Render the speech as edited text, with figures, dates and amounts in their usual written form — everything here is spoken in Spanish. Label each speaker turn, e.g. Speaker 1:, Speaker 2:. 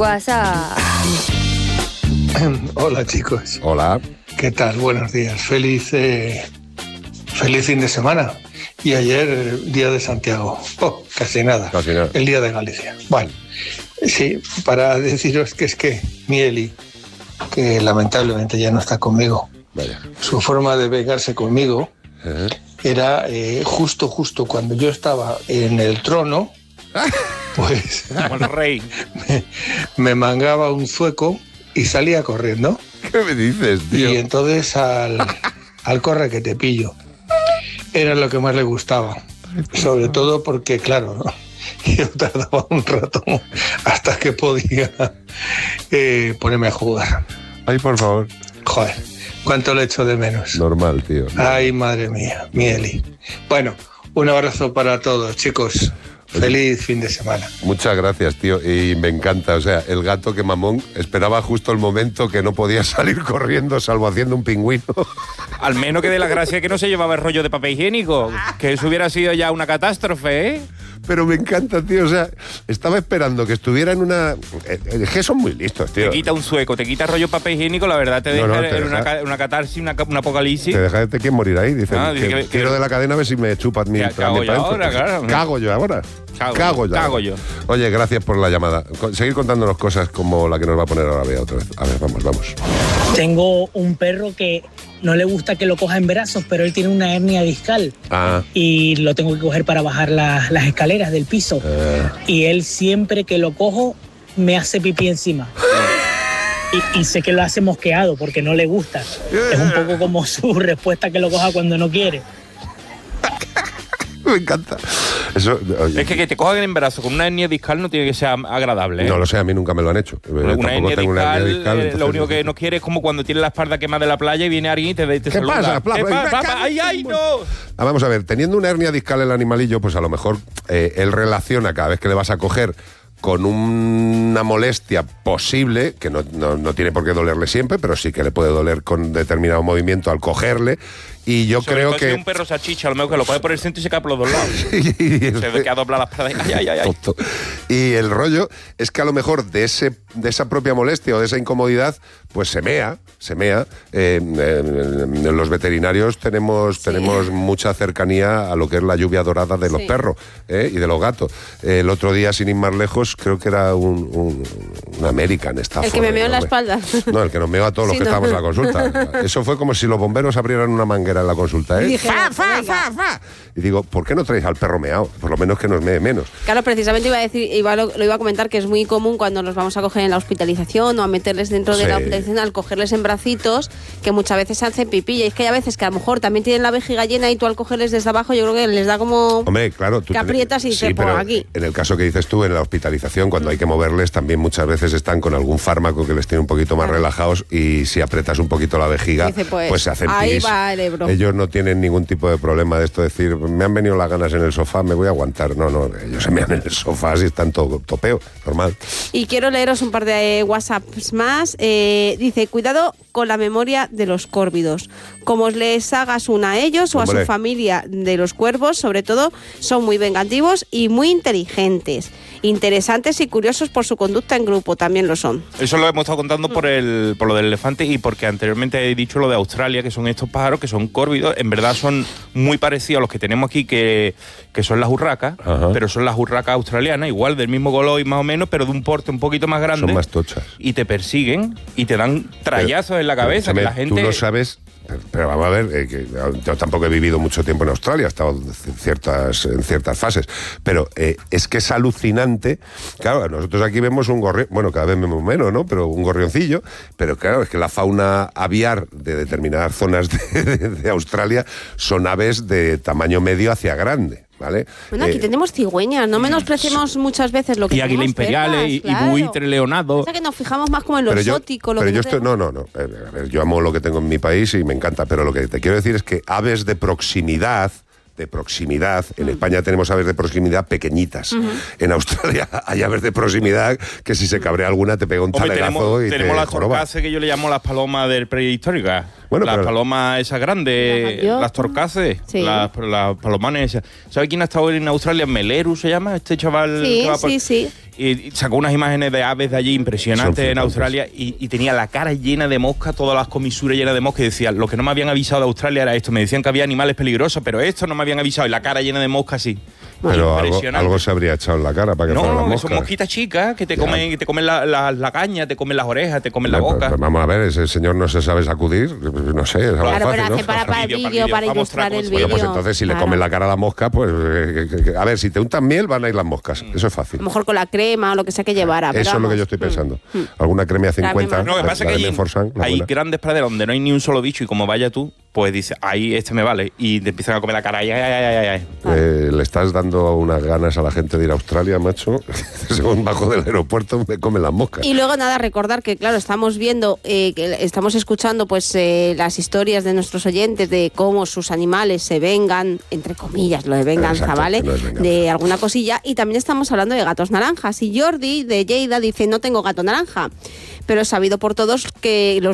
Speaker 1: WhatsApp.
Speaker 2: Hola, chicos.
Speaker 3: Hola.
Speaker 2: ¿Qué tal? Buenos días. Feliz fin de semana. Y ayer, día de Santiago. Casi nada. El día de Galicia. Bueno, sí, para deciros que es que mi Eli, que lamentablemente ya no está conmigo,
Speaker 3: vaya,
Speaker 2: su forma de vengarse conmigo era justo cuando yo estaba en el trono, pues
Speaker 4: como el rey.
Speaker 2: me mangaba un zueco y salía corriendo.
Speaker 3: ¿Qué me dices, tío?
Speaker 2: Y entonces al corre que te pillo era lo que más le gustaba, sobre todo porque, claro, ¿no? Yo tardaba un rato hasta que podía ponerme a jugar.
Speaker 3: Ay, por favor.
Speaker 2: Joder, cuánto le echo de menos.
Speaker 3: Normal, tío.
Speaker 2: Ay, madre mía, mi Eli. Bueno, un abrazo para todos, chicos. Feliz fin de semana.
Speaker 3: Muchas gracias, tío. Y me encanta, o sea, el gato que mamón esperaba justo el momento que no podía salir corriendo, salvo haciendo un pingüino.
Speaker 4: Al menos que de la gracia que no se llevaba el rollo de papel higiénico, que eso hubiera sido ya una catástrofe, ¿eh?
Speaker 3: Pero me encanta, tío, o sea, estaba esperando que estuviera en una... Es que son muy listos, tío.
Speaker 4: Te quita un sueco, te quita rollo papel higiénico, la verdad te deja una catarsis, un apocalipsis.
Speaker 3: Te deja de quién morir ahí, dicen.
Speaker 4: Dice
Speaker 3: tiro de la cadena a ver si me chupas mi...
Speaker 4: Cago yo ahora, claro.
Speaker 3: Cago yo ahora. Cago yo. Oye, gracias por la llamada. Seguir contándonos cosas como la que nos va a poner ahora Bea otra vez. A ver, vamos.
Speaker 5: Tengo un perro que no le gusta que lo coja en brazos, pero él tiene una hernia discal. Y lo tengo que coger para bajar las escaleras del piso. Y él siempre que lo cojo me hace pipí encima. Y sé que lo hace mosqueado porque no le gusta. Es un poco como su respuesta que lo coja cuando no quiere.
Speaker 3: Me encanta. Eso,
Speaker 4: es que te cojan en brazo con una hernia discal no tiene que ser agradable, ¿eh?
Speaker 3: No lo sé, a mí nunca me lo han hecho.
Speaker 4: Una hernia discal, lo único que no quiere es como cuando tienes la espalda quemada de la playa y viene alguien y te saluda.
Speaker 3: ¿Qué pasa?
Speaker 4: ¡Ay, no!
Speaker 3: Vamos a ver, teniendo una hernia discal el animalillo, pues a lo mejor él relaciona cada vez que le vas a coger con una molestia posible, que no tiene por qué dolerle siempre, pero sí que le puede doler con determinado movimiento al cogerle. Y yo creo que...
Speaker 4: Si un perro salchicha, a lo mejor que lo coge por el centro y se cae por los dos lados. Se queda doblada la espalda. Ay.
Speaker 3: Y el rollo es que a lo mejor de esa propia molestia o de esa incomodidad, pues se mea. Los veterinarios tenemos mucha cercanía a lo que es la lluvia dorada de los perros y de los gatos. El otro día, sin ir más lejos, creo que era un American Stafford.
Speaker 1: El que me meó en la espalda.
Speaker 3: No, el que nos meó a todos los que estábamos en la consulta. Eso fue como si los bomberos abrieran una manguera en la consulta, ¿eh?
Speaker 1: Y dije,
Speaker 3: ¡Fa! Y digo, ¿por qué no traéis al perro meao? Por lo menos que nos mee menos.
Speaker 1: Claro, precisamente lo iba a comentar que es muy común cuando nos vamos a coger en la hospitalización o a meterles dentro de la hospitalización, al cogerles en bracitos, que muchas veces se hacen pipí. Y es que hay veces que a lo mejor también tienen la vejiga llena y tú al cogerles desde abajo, yo creo que les da como...
Speaker 3: Hombre, claro, tú
Speaker 1: que aprietas y dices,
Speaker 3: pero
Speaker 1: aquí.
Speaker 3: En el caso que dices tú, en la hospitalización, cuando hay que moverles, también muchas veces están con algún fármaco que les tiene un poquito más relajados y si apretas un poquito la vejiga,
Speaker 1: dice,
Speaker 3: pues se hacen pis.
Speaker 1: Ahí va el Ebro.
Speaker 3: Ellos no tienen ningún tipo de problema de esto, decir, me han venido las ganas en el sofá, me voy a aguantar. No, ellos se mean en el sofá si están todo topeo, normal.
Speaker 1: Y quiero leeros un par de WhatsApps más. Dice, cuidado con la memoria de los córvidos. Como les hagas una a ellos o a su familia de los cuervos, sobre todo, son muy vengativos y muy inteligentes. Interesantes y curiosos por su conducta en grupo, también lo son.
Speaker 4: Eso lo hemos estado contando por lo del elefante y porque anteriormente he dicho lo de Australia, que son estos pájaros que son córvidos. En verdad son muy parecidos a los que tenemos aquí, que son las urracas, pero son las urracas australianas, igual del mismo color y más o menos, pero de un porte un poquito más grande.
Speaker 3: Son más tochas.
Speaker 4: Y te persiguen y te dan trallazos en la cabeza, que la gente...
Speaker 3: Tú no sabes... Pero vamos a ver, que yo tampoco he vivido mucho tiempo en Australia, he estado en ciertas fases, pero es que es alucinante. Claro, nosotros aquí vemos un gorrión, bueno, cada vez vemos menos, ¿no? Pero un gorrioncillo, pero claro, es que la fauna aviar de determinadas zonas de Australia son aves de tamaño medio hacia grande. ¿Vale?
Speaker 1: Bueno, aquí tenemos cigüeñas, no menospreciemos muchas veces lo que tenemos.
Speaker 4: Y águila imperiales, y buitre leonado.
Speaker 1: O sea que nos fijamos más como en lo exótico.
Speaker 3: Pero yo estoy, no. A ver, yo amo lo que tengo en mi país y me encanta, pero lo que te quiero decir es que aves de proximidad, en España tenemos aves de proximidad pequeñitas. En Australia hay aves de proximidad que si se cabrea alguna te pega un talegazo y
Speaker 4: tenemos
Speaker 3: te
Speaker 4: las
Speaker 3: joroba.
Speaker 4: torcaces que yo le llamo las palomas del prehistórica.
Speaker 3: Bueno,
Speaker 4: las palomas esas grandes, las torcaces, las palomanes esas. ¿Sabe quién ha estado en Australia? Meleru se llama, este chaval.
Speaker 1: Sí.
Speaker 4: Y sacó unas imágenes de aves de allí impresionantes en Australia y tenía la cara llena de mosca, todas las comisuras llenas de mosca, y decía, lo que no me habían avisado de Australia era esto, me decían que había animales peligrosos, pero esto no me habían avisado, y la cara llena de mosca así.
Speaker 3: Pero algo se habría echado en la cara para que fueran las moscas.
Speaker 4: No, son mosquitas chicas que te comen la caña, te comen las orejas, te comen la boca.
Speaker 3: Pues vamos a ver, ese señor no se sabe sacudir, no sé, es algo
Speaker 1: claro,
Speaker 3: fácil,
Speaker 1: pero hace para el vídeo, para ilustrar el vídeo.
Speaker 3: Bueno, pues entonces si le comen la cara a la mosca, pues a ver, si te untan miel van a ir las moscas, eso es fácil.
Speaker 1: A lo mejor con la crema o lo que sea que llevara.
Speaker 3: Eso es lo que yo estoy pensando. Alguna crema 50.
Speaker 4: No, lo que pasa es que hay grandes praderas donde no hay ni un solo bicho y como vaya tú, pues dices, ahí este me vale, y te empiezan a comer la cara.
Speaker 3: Le estás dando unas ganas a la gente de ir a Australia, macho. Según bajo del aeropuerto me comen las moscas.
Speaker 1: Y luego nada, recordar que claro, estamos viendo, que estamos escuchando pues las historias de nuestros oyentes de cómo sus animales se vengan, entre comillas, lo de venganza, exacto, ¿vale? No es venganza. De alguna cosilla. Y también estamos hablando de gatos naranjas. Y Jordi de Lleida dice, no tengo gato naranja, pero es sabido por todos que los